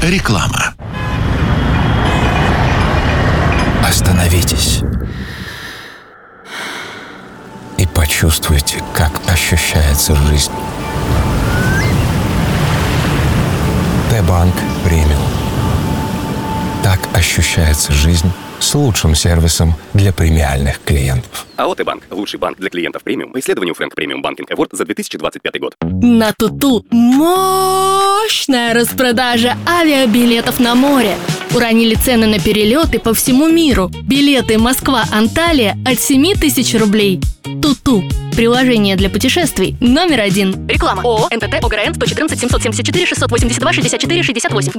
Реклама. Остановитесь и почувствуйте, как ощущается жизнь. Т-банк премиум. Так ощущается жизнь с лучшим сервисом для премиальных клиентов. АО «Т-банк» – лучший банк для клиентов премиум по исследованию Frank Premium Banking Award за 2025 год. На Туту мощная распродажа авиабилетов на море. Уронили цены на перелеты по всему миру. Билеты Москва-Анталия от 7 тысяч рублей. Туту. Приложение для путешествий номер 1. Реклама. ООО «НТТ ОГРН» 114 774 682 64 68.